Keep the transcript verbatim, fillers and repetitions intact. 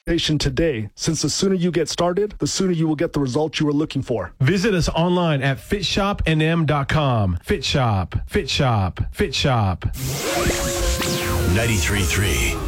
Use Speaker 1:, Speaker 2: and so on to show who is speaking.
Speaker 1: today, since the sooner you get started, the sooner you will get the results you are looking for.
Speaker 2: Visit us online at fit shop n m dot com. Fit Shop, Fit Shop, Fit Shop.
Speaker 3: ninety-three point three